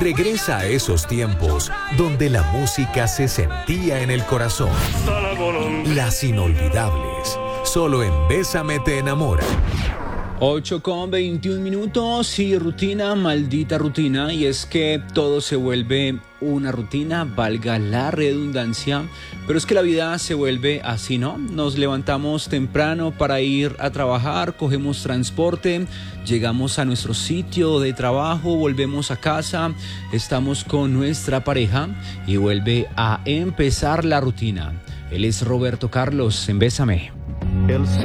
Regresa a esos tiempos donde la música se sentía en el corazón. Las inolvidables, solo en Bésame te enamora. 8:21 y rutina, maldita rutina, y es que todo se vuelve una rutina, valga la redundancia, pero es que la vida se vuelve así, ¿no? Nos levantamos temprano para ir a trabajar, cogemos transporte, llegamos a nuestro sitio de trabajo, volvemos a casa, estamos con nuestra pareja y vuelve a empezar la rutina. Él es Roberto Carlos en Bésame.